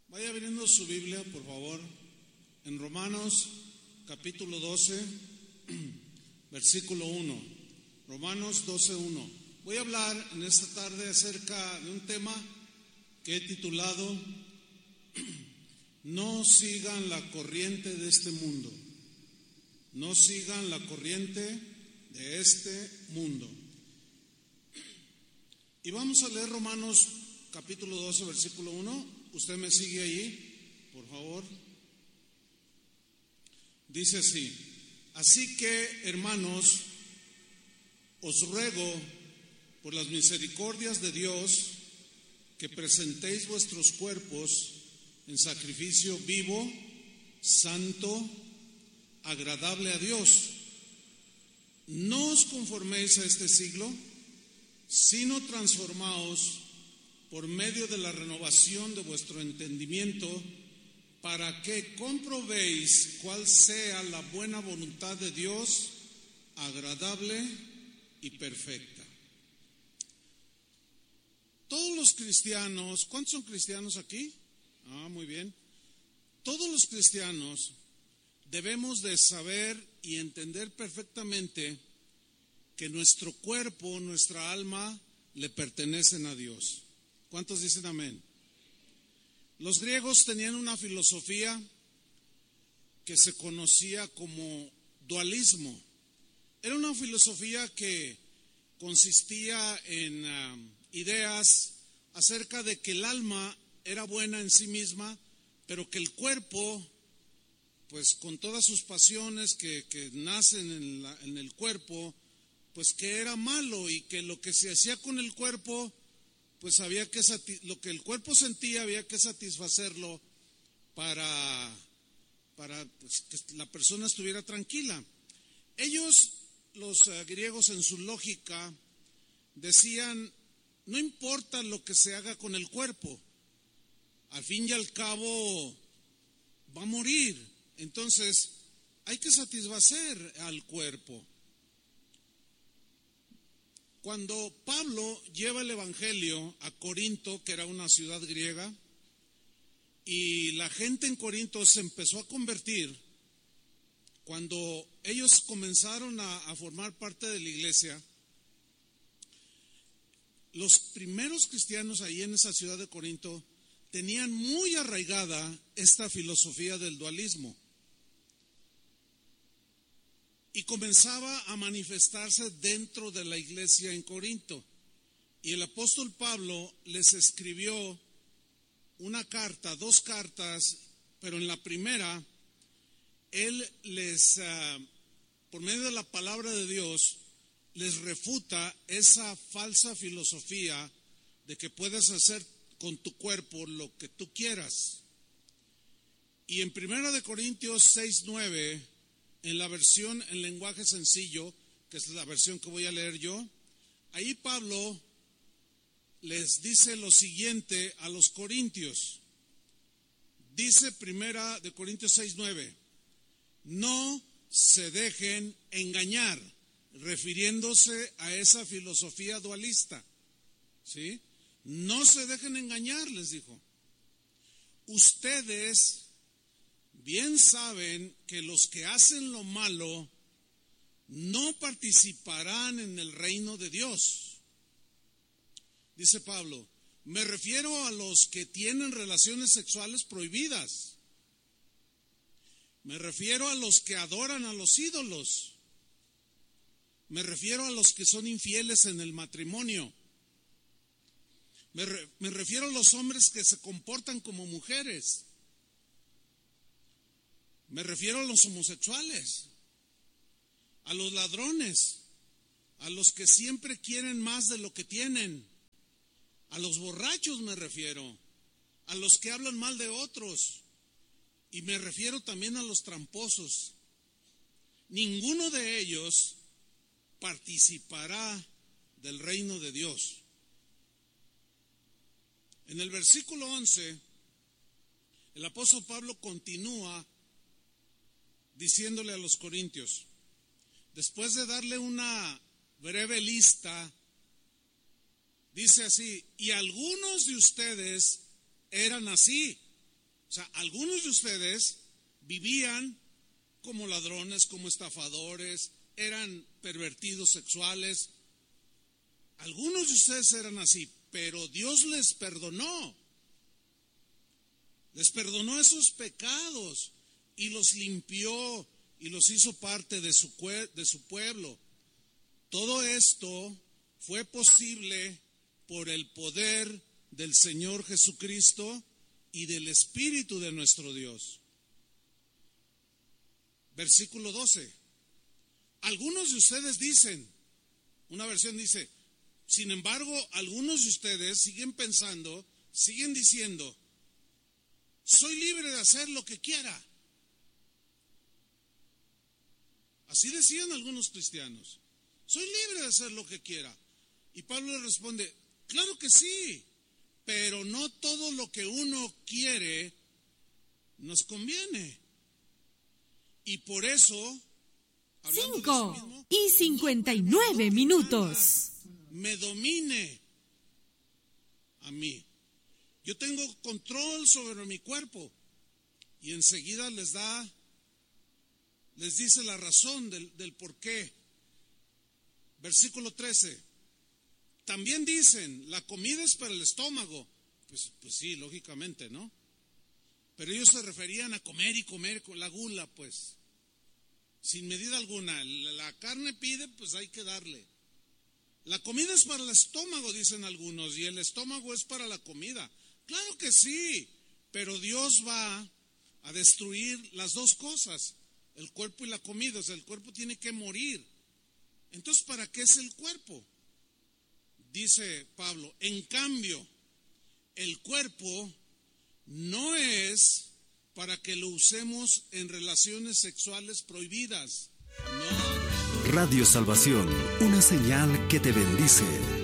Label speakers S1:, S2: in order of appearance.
S1: Vaya abriendo su Biblia, por favor, en Romanos capítulo 12, versículo 1. Romanos 12:1. Voy a hablar en esta tarde acerca de un tema que he titulado No sigan la corriente de este mundo. No sigan la corriente de este mundo. Y vamos a leer Romanos capítulo 12, versículo 1. Usted me sigue ahí, por favor. Dice así: así que, hermanos, os ruego por las misericordias de Dios que presentéis vuestros cuerpos en sacrificio vivo, santo, agradable a Dios. No os conforméis a este siglo, sino transformaos por medio de la renovación de vuestro entendimiento, para que comprobéis cuál sea la buena voluntad de Dios, agradable y perfecta. Todos los cristianos, ¿cuántos son cristianos aquí? Muy bien. Todos los cristianos debemos de saber y entender perfectamente que nuestro cuerpo, nuestra alma, le pertenecen a Dios. ¿Cuántos dicen amén? Los griegos tenían una filosofía que se conocía como dualismo. Era una filosofía que consistía en ideas acerca de que el alma era buena en sí misma, pero que el cuerpo, pues con todas sus pasiones que nacen en el cuerpo, pues que era malo, y que lo que se hacía con el cuerpo, pues había que lo que el cuerpo sentía había que satisfacerlo para pues, que la persona estuviera tranquila. Ellos, los griegos, en su lógica decían: no importa lo que se haga con el cuerpo, al fin y al cabo va a morir, entonces hay que satisfacer al cuerpo. Cuando Pablo lleva el evangelio a Corinto, que era una ciudad griega, y la gente en Corinto se empezó a convertir, cuando ellos comenzaron a formar parte de la iglesia, los primeros cristianos ahí en esa ciudad de Corinto tenían muy arraigada esta filosofía del dualismo. Y comenzaba a manifestarse dentro de la iglesia en Corinto. Y el apóstol Pablo les escribió una carta, dos cartas, pero en la primera, él les, por medio de la palabra de Dios, les refuta esa falsa filosofía de que puedes hacer con tu cuerpo lo que tú quieras. Y en 1 Corintios 6:9, en la versión en lenguaje sencillo, que es la versión que voy a leer yo, ahí Pablo les dice lo siguiente a los corintios. Dice 1 Corintios 6:9: no se dejen engañar, refiriéndose a esa filosofía dualista, ¿sí? No se dejen engañar, les dijo. Ustedes bien saben que los que hacen lo malo no participarán en el reino de Dios. Dice Pablo: me refiero a los que tienen relaciones sexuales prohibidas. Me refiero a los que adoran a los ídolos. Me refiero a los que son infieles en el matrimonio. Me refiero a los hombres que se comportan como mujeres. Me refiero a los homosexuales, a los ladrones, a los que siempre quieren más de lo que tienen, a los borrachos me refiero, a los que hablan mal de otros, y me refiero también a los tramposos. Ninguno de ellos participará del reino de Dios. En el versículo 11, el apóstol Pablo continúa diciéndole a los corintios, después de darle una breve lista, dice así: y algunos de ustedes eran así, O sea, algunos de ustedes vivían como ladrones, como estafadores, eran pervertidos sexuales. Algunos de ustedes eran así, pero Dios les perdonó. Les perdonó esos pecados y los limpió y los hizo parte de su pueblo. Todo esto fue posible por el poder del Señor Jesucristo y del Espíritu de nuestro Dios. Versículo 12. Algunos de ustedes dicen, una versión dice, sin embargo, algunos de ustedes siguen pensando, siguen diciendo, soy libre de hacer lo que quiera. Así decían algunos cristianos, soy libre de hacer lo que quiera. Y Pablo le responde, claro que sí, pero no todo lo que uno quiere nos conviene. Y por eso,
S2: 5:59
S1: me domine a mí. Yo tengo control sobre mi cuerpo. Y enseguida les dice la razón del por qué. Versículo 13. También dicen, la comida es para el estómago. Pues sí, lógicamente, ¿no? Pero ellos se referían a comer y comer con la gula, pues. Sin medida alguna. La carne pide, pues hay que darle. La comida es para el estómago, dicen algunos, y el estómago es para la comida. Claro que sí, pero Dios va a destruir las dos cosas, el cuerpo y la comida. O sea, el cuerpo tiene que morir. Entonces, ¿para qué es el cuerpo? Dice Pablo, en cambio, el cuerpo no es para que lo usemos en relaciones sexuales prohibidas. No.
S3: Radio Salvación, una señal que te bendice.